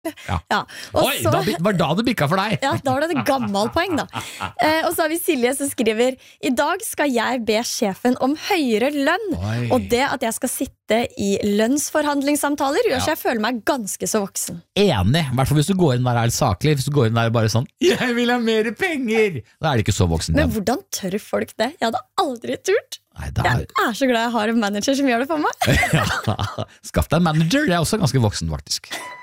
Ja. Oi, var da det bikka for deg? Ja, da var det et gammelt poeng da. Og så har vi Silje som skriver: I dag skal jeg be sjefen om høyere lønn. Oi. Og det at jeg skal sitte i lønnsforhandlingssamtaler gjør så jeg føler meg ganske så voksen. Enig, i hvert fall hvis du går inn der helt saklig. Hvis du går inn der bare sånn, jeg vil ha mer penger, da er det ikke så voksen. Men hvordan tør folk det? Jeg hadde aldri turt. Nei, Jeg er så glad jeg har en manager som gjør det for meg. Skaff deg en manager, det er også ganske voksen faktisk.